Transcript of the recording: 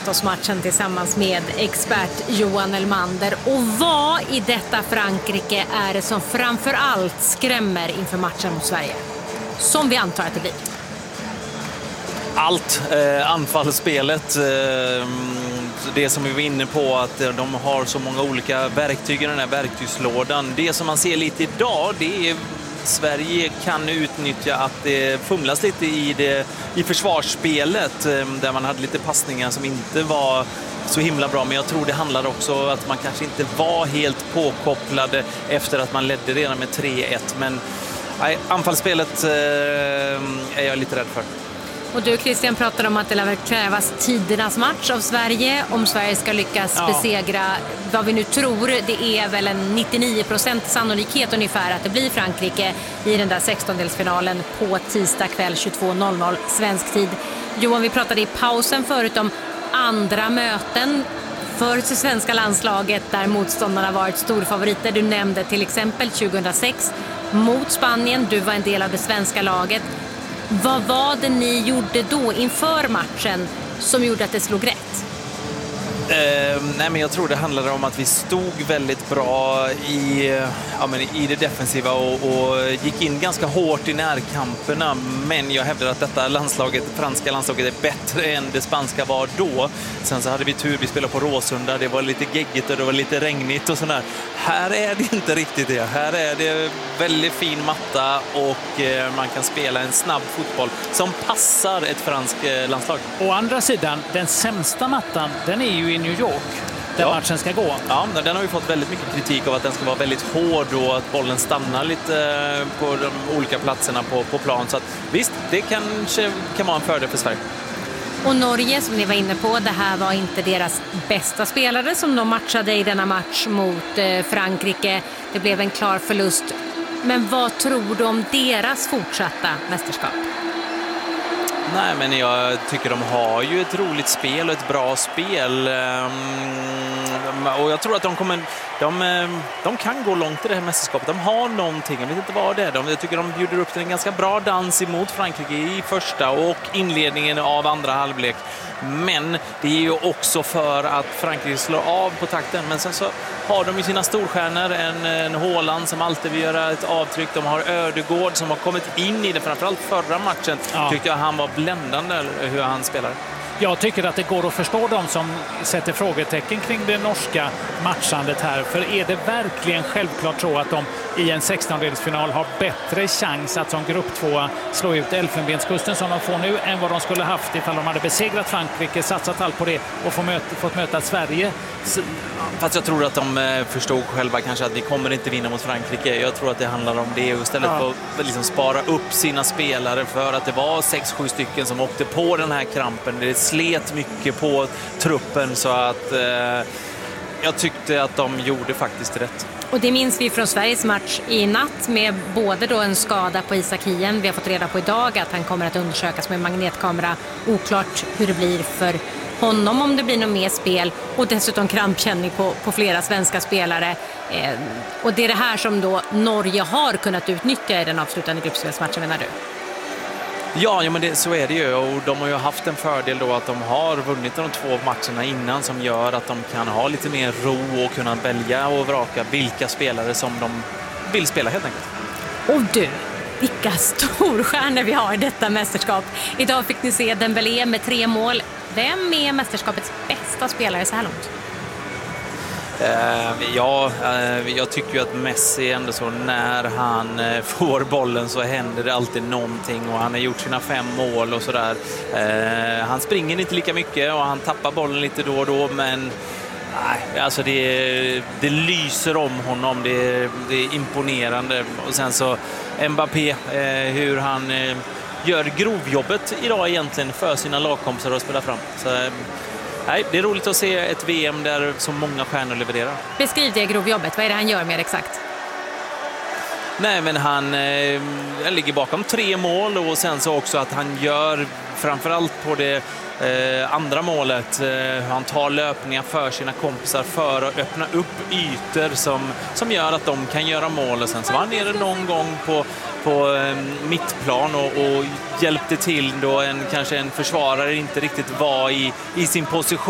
sett oss matchen tillsammans med expert Johan Elmander. Och vad i detta Frankrike är det som framför allt skrämmer inför matchen mot Sverige? Som vi antar att det blir. Allt, anfallsspelet, det som vi var inne på, att de har så många olika verktyg i den här verktygslådan. Det som man ser lite idag, det är Sverige kan utnyttja att det fumlas lite i försvarsspelet, där man hade lite passningar som inte var så himla bra, men jag tror det handlar också att man kanske inte var helt påkopplade efter att man ledde redan med 3-1, men nej, anfallsspelet är jag lite rädd för. Och du, Christian, pratade om att det lär krävas tidernas match av Sverige om Sverige ska lyckas besegra vad vi nu tror. Det är väl en 99% sannolikhet ungefär att det blir Frankrike i den där 16-delsfinalen på tisdag kväll 22.00 svensk tid. Johan, vi pratade i pausen förut om andra möten för det svenska landslaget där motståndarna varit storfavoriter. Du nämnde till exempel 2006 mot Spanien. Du var en del av det svenska laget. Vad var det ni gjorde då inför matchen som gjorde att det slog rätt? Nej, men jag tror det handlade om att vi stod väldigt bra i det defensiva och gick in ganska hårt i närkamperna. Men jag hävdar att detta franska landslaget är bättre än det spanska var då. Sen så hade vi tur, vi spelade på Råsunda, det var lite geggigt och det var lite regnigt och sådär. Här är det inte riktigt det. Här är det väldigt fin matta och man kan spela en snabb fotboll som passar ett franskt landslag. Å andra sidan, den sämsta mattan, den är ju i New York där matchen ska gå. Ja, den har vi fått väldigt mycket kritik av att den ska vara väldigt hård och att bollen stannar lite på de olika platserna på plan. Så att, visst, det kanske kan vara en fördel för Sverige. Och Norge, som ni var inne på, det här var inte deras bästa spelare som de matchade i denna match mot Frankrike. Det blev en klar förlust. Men vad tror du om deras fortsatta mästerskap? Nej, men jag tycker de har ju ett roligt spel och ett bra spel. Och jag tror att de kan gå långt i det här mästerskapet. De har någonting, jag vet inte vad det är. Jag tycker de bjuder upp till en ganska bra dans emot Frankrike i första och inledningen av andra halvlek. Men det är ju också för att Frankrike slår av på takten. Men sen så har de ju sina storstjärnor, en Haaland som alltid vill göra ett avtryck. De har Ödegård som har kommit in i det, framförallt förra matchen. Tyckte jag han var bländande hur han spelar. Jag tycker att det går att förstå dem som sätter frågetecken kring det norska matchandet här. För är det verkligen självklart så att de i en 16-delsfinal har bättre chans att som grupp 2 slå ut Elfenbenskusten som de får nu än vad de skulle haft ifall de hade besegrat Frankrike, satsat allt på det och fått möta Sverige? Fast jag tror att de förstod själva kanske att vi kommer inte vinna mot Frankrike. Jag tror att det handlar om det och istället för att liksom spara upp sina spelare, för att det var 6-7 stycken som åkte på den här krampen. Det slet mycket på truppen, så att jag tyckte att de gjorde faktiskt rätt. Och det minns vi från Sveriges match i natt med både då en skada på Isak Hien. Vi har fått reda på idag att han kommer att undersökas med magnetkamera. Oklart hur det blir för honom, om det blir något mer spel, och dessutom krampkänning på flera svenska spelare. Och det är det här som då Norge har kunnat utnyttja i den avslutande gruppspelsmatchen, menar du? Ja, men så är det ju, och de har ju haft en fördel då att de har vunnit de 2 matcherna innan, som gör att de kan ha lite mer ro och kunna välja och vraka vilka spelare som de vill spela helt enkelt. Och du, vilka storstjärnor vi har i detta mästerskap. Idag fick ni se Dembélé med 3 mål. Vem är mästerskapets bästa spelare så här långt? Jag tycker ju att Messi ändå, så när han får bollen så händer det alltid någonting, och han har gjort sina 5 mål och sådär. Han springer inte lika mycket och han tappar bollen lite då och då, men alltså det lyser om honom, det är imponerande. Och sen så Mbappé, hur han gör grovjobbet idag egentligen för sina lagkompisar att spela fram. Så nej, det är roligt att se ett VM där så många stjärnor levererar. Beskriv det grovjobbet. Vad är det han gör mer exakt? Nej, men han ligger bakom 3 mål, och sen så också att han gör framförallt på det andra målet. Han tar löpningar för sina kompisar för att öppna upp ytor som gör att de kan göra mål. Och sen så var han nere någon gång på mittplan och hjälpte till då kanske en försvarare inte riktigt var i sin position.